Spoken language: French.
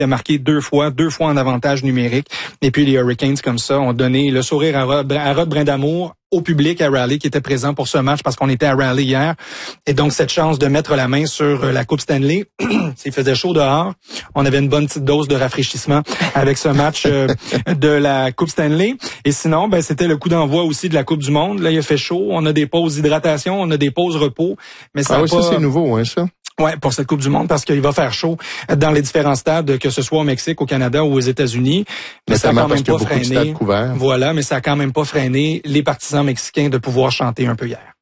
Il a marqué 2 fois en avantage numérique. Et puis les Hurricanes, comme ça, ont donné le sourire à Rod Brindamour, au public à Raleigh qui était présent pour ce match parce qu'on était à Raleigh hier. Et donc, cette chance de mettre la main sur la Coupe Stanley, s'il faisait chaud dehors, on avait une bonne petite dose de rafraîchissement avec ce match de la Coupe Stanley. Et sinon, ben c'était le coup d'envoi aussi de la Coupe du Monde. Là, il a fait chaud. On a des pauses d'hydratation, on a des pauses repos. Mais ça ça, c'est nouveau, hein, ça? Ouais, pour cette Coupe du Monde, parce qu'il va faire chaud dans les différents stades, que ce soit au Mexique, au Canada ou aux États-Unis. Mais ça a quand même pas freiné. Voilà, mais ça a quand même pas freiné les partisans mexicains de pouvoir chanter un peu hier.